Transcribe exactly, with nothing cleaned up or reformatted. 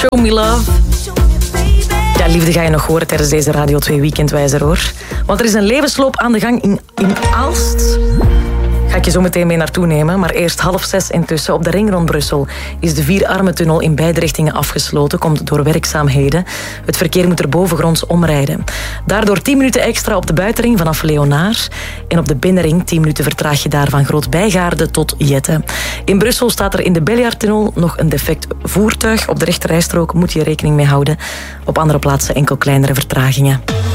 Show Me Love. Ja, liefde ga je nog horen tijdens deze Radio twee Weekendwijzer, hoor. Want er is een levensloop aan de gang in, in Aalst. Ga ik je zo meteen mee naartoe nemen. Maar eerst half zes intussen. Op de ring rond Brussel is de Vierarmentunnel in beide richtingen afgesloten. Komt door werkzaamheden. Het verkeer moet er bovengronds omrijden. Daardoor tien minuten extra op de buitenring vanaf Leonaar. En op de binnenring tien minuten vertraag je daar van Groot-Bijgaarde tot Jette. In Brussel staat er in de Beljaardtunnel nog een defect voertuig. Op de rechterrijstrook moet je rekening mee houden. Op andere plaatsen enkel kleinere vertragingen.